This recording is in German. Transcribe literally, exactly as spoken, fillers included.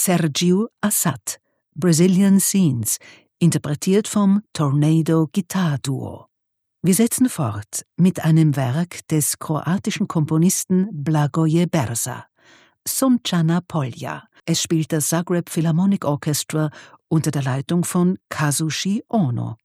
Sergiu Assad, Brazilian Scenes, interpretiert vom Tornado Guitar Duo. Wir setzen fort mit einem Werk des kroatischen Komponisten Blagoje Berza, Sunčana Polja. Es spielt das Zagreb Philharmonic Orchestra unter der Leitung von Kazushi Ono.